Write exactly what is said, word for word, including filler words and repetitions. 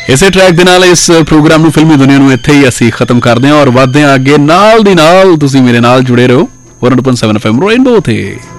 ਇਸੇ ਟਰੈਕ ਦੇ ਨਾਲ ਇਸ ਪ੍ਰੋਗਰਾਮ ਨੂੰ ਫਿਲਮੀ ਦੁਨੀਆ ਨੂੰ ਇੱਥੇ ਹੀ ਅਸੀਂ ਖਤਮ ਕਰਦੇ ਹਾਂ ਔਰ ਵੱਧਦੇ ਹਾਂ ਅੱਗੇ ਨਾਲ ਦੀ ਨਾਲ ਤੁਸੀਂ ਮੇਰੇ ਨਾਲ ਜੁੜੇ ਰਹੋ one oh two point seven F M rainbow ਤੇ।